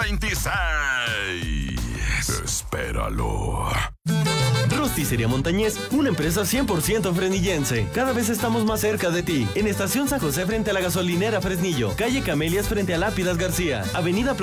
26. Espéralo. Rosticería Montañés, una empresa 100% fresnillense. Cada vez estamos más cerca de ti. En Estación San José frente a la gasolinera Fresnillo, calle Camelias frente a Lápidas García, avenida